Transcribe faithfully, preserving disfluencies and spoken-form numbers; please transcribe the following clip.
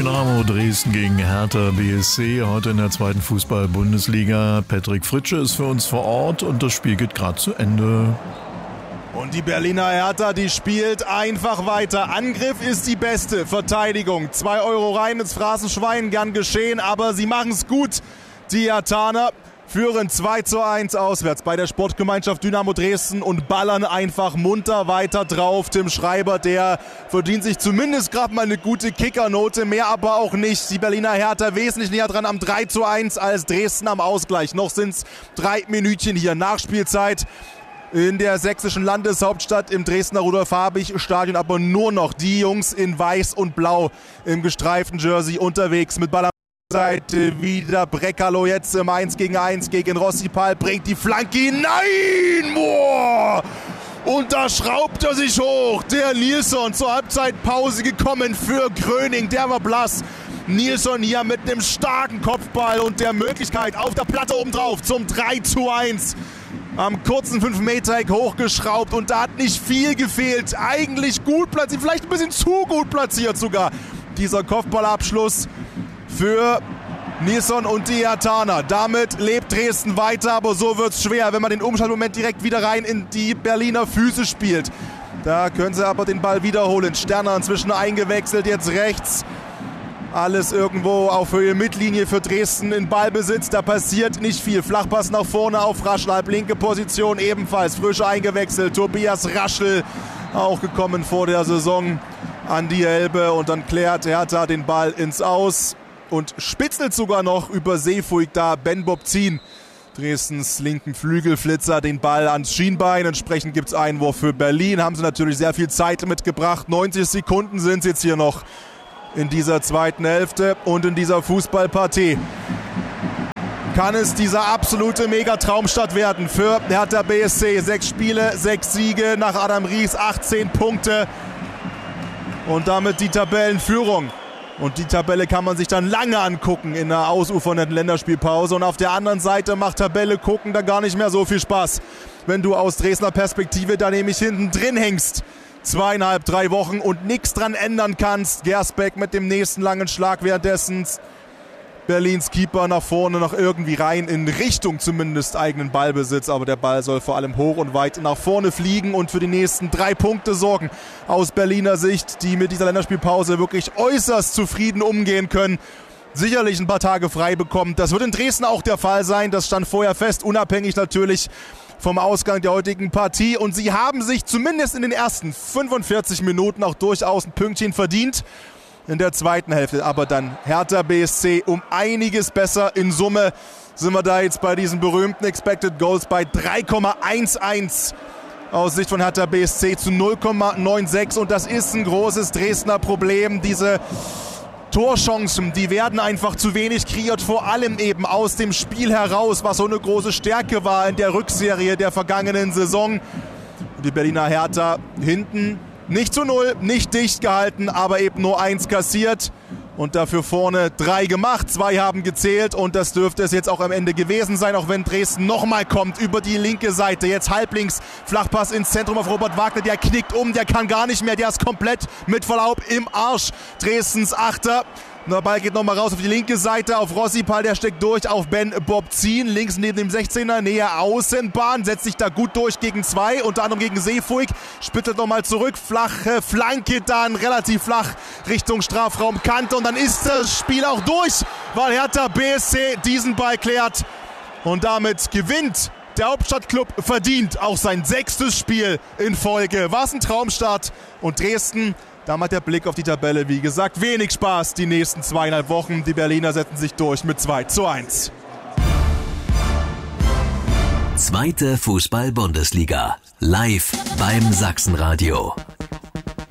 Dynamo Dresden gegen Hertha B S C, heute in der zweiten Fußball-Bundesliga. Patrick Fritsche ist für uns vor Ort und das Spiel geht gerade zu Ende. Und die Berliner Hertha, die spielt einfach weiter. Angriff ist die beste Verteidigung. Zwei Euro rein ins Phrasenschwein, gern geschehen, aber sie machen es gut. Die Herthaner führen zwei zu eins auswärts bei der Sportgemeinschaft Dynamo Dresden und ballern einfach munter weiter drauf. Tim Schreiber, der verdient sich zumindest gerade mal eine gute Kickernote, mehr aber auch nicht. Die Berliner Hertha wesentlich näher dran am drei zu eins als Dresden am Ausgleich. Noch sind es drei Minütchen hier Nachspielzeit in der sächsischen Landeshauptstadt im Dresdner Rudolf-Habich-Stadion, aber nur noch die Jungs in weiß und blau im gestreiften Jersey unterwegs mit Ball. Seite wieder Brekalo jetzt im eins gegen eins gegen Rossipal, bringt die Flanke hinein, boah! Und da schraubt er sich hoch, der Nilsson, zur Halbzeitpause gekommen für Gröning, der war blass. Nilsson hier mit einem starken Kopfball und der Möglichkeit auf der Platte obendrauf zum drei zu eins. Am kurzen fünf Meter Eck hochgeschraubt und da hat nicht viel gefehlt, eigentlich gut platziert, vielleicht ein bisschen zu gut platziert sogar, dieser Kopfballabschluss für Nilsson und die Herthaner. Damit lebt Dresden weiter, aber so wird es schwer, wenn man den Umschaltmoment direkt wieder rein in die Berliner Füße spielt. Da können sie aber den Ball wiederholen. Sterner inzwischen eingewechselt, jetzt rechts. Alles irgendwo auf Höhe Mittellinie für Dresden in Ballbesitz. Da passiert nicht viel. Flachpass nach vorne auf Raschel, halb linke Position ebenfalls. Frisch eingewechselt. Tobias Raschel, auch gekommen vor der Saison an die Elbe. Und dann klärt Hertha den Ball ins Aus. Und spitzelt sogar noch über Seefuig da Ben Bobzin, Dresdens linken Flügelflitzer, den Ball ans Schienbein. Entsprechend gibt es Einwurf für Berlin. Haben sie natürlich sehr viel Zeit mitgebracht. neunzig Sekunden sind es jetzt hier noch in dieser zweiten Hälfte und in dieser Fußballpartie. Kann es dieser absolute Megatraumstart werden für Hertha B S C. Sechs Spiele, sechs Siege nach Adam Ries, achtzehn Punkte und damit die Tabellenführung. Und die Tabelle kann man sich dann lange angucken in einer ausufernden Länderspielpause. Und auf der anderen Seite macht Tabelle gucken da gar nicht mehr so viel Spaß, wenn du aus Dresdner Perspektive da nämlich hinten drin hängst. Zweieinhalb, drei Wochen und nichts dran ändern kannst. Gersbeck mit dem nächsten langen Schlag, währenddessen Berlins Keeper nach vorne noch irgendwie rein, in Richtung zumindest eigenen Ballbesitz. Aber der Ball soll vor allem hoch und weit nach vorne fliegen und für die nächsten drei Punkte sorgen. Aus Berliner Sicht, die mit dieser Länderspielpause wirklich äußerst zufrieden umgehen können. Sicherlich ein paar Tage frei bekommen. Das wird in Dresden auch der Fall sein. Das stand vorher fest, unabhängig natürlich vom Ausgang der heutigen Partie. Und sie haben sich zumindest in den ersten fünfundvierzig Minuten auch durchaus ein Pünktchen verdient. In der zweiten Hälfte aber dann Hertha B S C um einiges besser. In Summe sind wir da jetzt bei diesen berühmten Expected Goals bei drei Komma elf aus Sicht von Hertha B S C zu null Komma sechsundneunzig. Und das ist ein großes Dresdner Problem. Diese Torchancen, die werden einfach zu wenig kreiert, vor allem eben aus dem Spiel heraus, was so eine große Stärke war in der Rückserie der vergangenen Saison. Und die Berliner Hertha hinten nicht zu null, nicht dicht gehalten, aber eben nur eins kassiert und dafür vorne drei gemacht. Zwei haben gezählt und das dürfte es jetzt auch am Ende gewesen sein, auch wenn Dresden nochmal kommt über die linke Seite. Jetzt halblinks, Flachpass ins Zentrum auf Robert Wagner, der knickt um, der kann gar nicht mehr, der ist komplett mit Verlaub im Arsch. Dresdens Achter. Der Ball geht nochmal raus auf die linke Seite, auf Rossipal, der steckt durch, auf Ben Bobzin, links neben dem sechzehner, näher Außenbahn, setzt sich da gut durch gegen zwei, unter anderem gegen Seefuig, spitzelt nochmal zurück, flache Flanke dann, relativ flach Richtung Strafraumkante und dann ist das Spiel auch durch, weil Hertha B S C diesen Ball klärt und damit gewinnt der Hauptstadtklub verdient auch sein sechstes Spiel in Folge. War es ein Traumstart und Dresden, da macht der Blick auf die Tabelle, wie gesagt, wenig Spaß die nächsten zweieinhalb Wochen. Die Berliner setzen sich durch mit zwei zu eins. Zweite Fußball-Bundesliga. Live beim Sachsenradio.